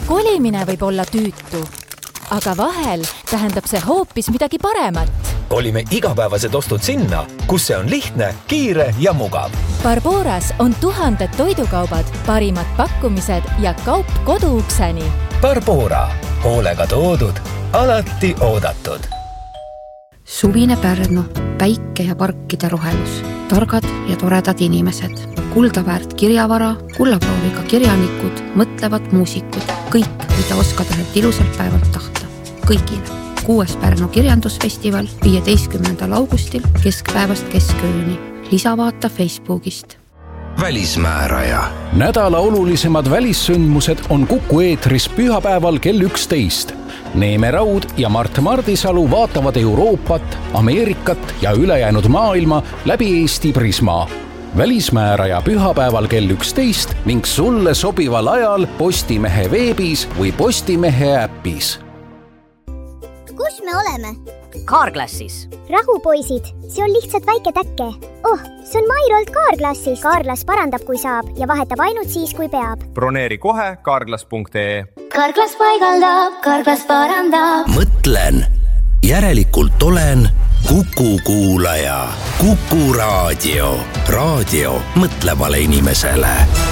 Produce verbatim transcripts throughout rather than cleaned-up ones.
kolimine võib olla tüütu, aga vahel tähendab see hoopis midagi paremat. Kolime igapäevased ostud sinna, kus see on lihtne, kiire ja mugav. Barboras on tuhanded toidukaubad, parimad pakkumised ja kaup koduukseni. Barbora, hoolega toodud, alati oodatud. Suvine Pärnu, päike ja parkide rohelus, targad ja toredad inimesed, kuldaväärt kirjavara, kullaprooviga kirjanikud, mõtlevad muusikud, kõik, mida oskad ühelt ilusalt päevalt tahta. Kõigile. Kuues Pärnu kirjandusfestival viieteistkümnendal augustil keskpäevast keskööni. Lisavaata Facebookist. Välismääraja. Nädala olulisemad välissündmused on Kuku eetris pühapäeval kell üksteist. Neeme Raud ja Mart Mardisalu vaatavad Euroopat, Ameerikat ja ülejäänud maailma läbi Eesti prisma. Välismääraja pühapäeval kell üksteist ning sulle sobival ajal Postimehe veebis või Postimehe äppis. Kus me oleme? Carglassis. Rahu, poisid, see on lihtsalt väike täkke. Oh, see on Mairolt Carglassis. Carglass parandab, kui saab ja vahetab ainult siis, kui peab. Broneeri kohe carglass punkt ee. Carglass paigaldab, Carglass parandab. Mõtlen, järelikult olen Kuku kuulaja. Kuku raadio. Raadio mõtlevale inimesele.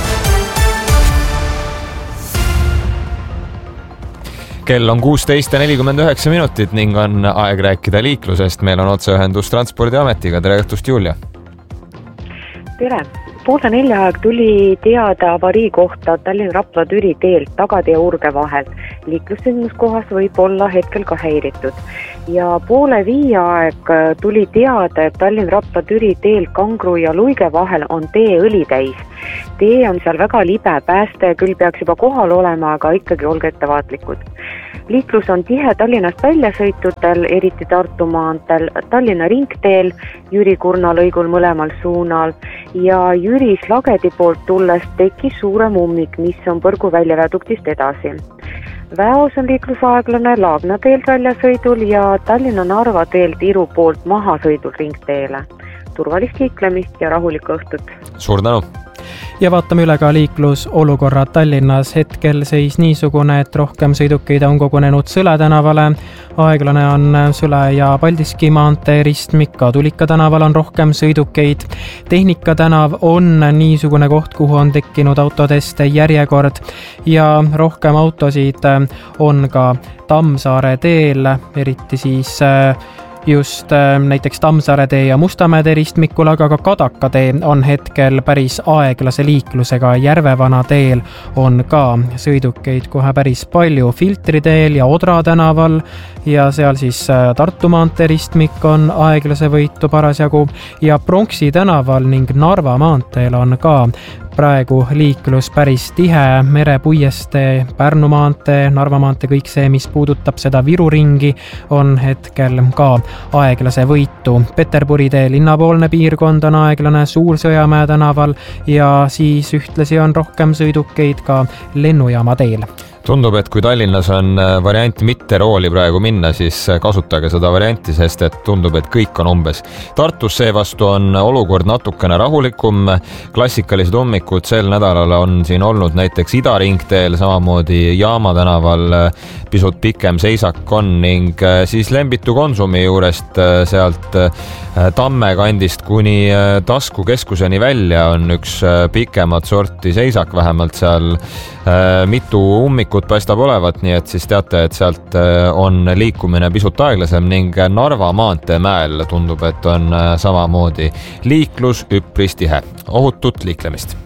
Kell on kuusteist ja nelikümmend üheksa minutit ning on aeg rääkida liiklusest. Meil on otseühendus Transpordiametiga. Tere õhtust, Julia! Tere! Poole nelja aeg tuli teada avarii kohta Tallinn-Rapla-Türi teelt Tagade ja Urge vahel. Liiklussündmuskohas võib olla hetkel ka häiritud. Ja poole viie aeg tuli teada, et Tallinn-Rapla-Türi teel Kangru ja Luige vahel on tee õli täis. Tee on seal väga libe, pääste küll peaks juba kohal olema, aga ikkagi olge ettevaatlikud. Liiklus on tihe Tallinnast väljasõitutel, eriti Tartu maanteel, Tallinna ringteel, Jüri Kurna lõigul mõlemal suunal ja Jüris Lagedi poolt tulles tekkis suurem ummik, mis on Põrgu väljaviaduktist edasi. Väos on liiklusaeglane Laagna teelt väljasõidul ja Tallinna-Narva teelt Iru poolt mahasõidul ringteele. Turvalist liiklemist ja rahulikku õhtut. Suur tänu! Ja vaatame üle ka liiklusolukorra Tallinnas. Hetkel seis niisugune, et rohkem sõidukeid on kogunenud Sõle tänavale. Aeglane on Sõle ja Paldiski maantee ristmik, ka Tulika tänaval on rohkem sõidukeid. Tehnika tänav on niisugune koht, kuhu on tekkinud autodest järjekord ja rohkem autosid on ka Tammsaare teel, eriti siis just näiteks Tammsaare tee ja Mustamäe tee ristmikul, aga ka Kadaka tee on hetkel päris aeglase liiklusega. Järvevana teel on ka sõidukeid kohe päris palju. Filtri teel ja Odra tänaval ja seal siis Tartu maantee ristmik on aeglase võitu parasjagu ja Pronksi tänaval ning Narva maanteel on ka praegu liiklus päris tihe. Merepuiestee, Pärnu maantee, Narva maantee, kõik see, mis puudutab seda Viru ringi, on hetkel ka aeglase võitu. Peterburi tee linnapoolne piirkond on aeglane Suur-Sõjamäe tänaval ja siis ühtlasi on rohkem sõidukeid ka Lennujaama teel. Tundub, et kui Tallinnas on variant mitte rooli praegu minna, siis kasutage seda varianti, sest et tundub, et kõik on umbes. Tartus seevastu on olukord natukene rahulikum. Klassikalised ummikud sel nädalal on siin olnud näiteks Idaringteel, samamoodi Jaama tänaval pisut pikem seisak on ning siis Lembitu Konsumi juurest sealt Tamme kandist kuni Tasku keskuseni välja on üks pikemat sorti seisak, vähemalt seal mitu ummikut paistab olevat, nii et siis teate, et sealt on liikumine pisut aeglasem ning Narva maantee mäel tundub, et on samamoodi liiklus üpris tihe. Ohutut liiklemist!